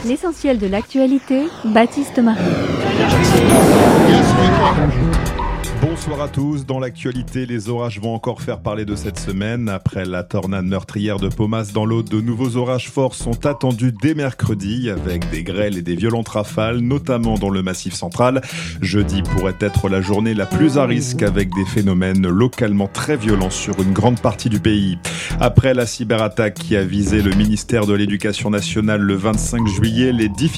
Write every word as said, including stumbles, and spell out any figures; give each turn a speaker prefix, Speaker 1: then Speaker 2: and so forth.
Speaker 1: L'essentiel de l'actualité, Baptiste Marie.
Speaker 2: Bonsoir à tous. Dans l'actualité, les orages vont encore faire parler de cette semaine. Après la tornade meurtrière de Paumas dans l'Aude, de nouveaux orages forts sont attendus dès mercredi avec des grêles et des violentes rafales, notamment dans le Massif central. Jeudi pourrait être la journée la plus à risque avec des phénomènes localement très violents sur une grande partie du pays. Après la cyberattaque qui a visé le ministère de l'Éducation nationale le vingt-cinq juillet, les difficultés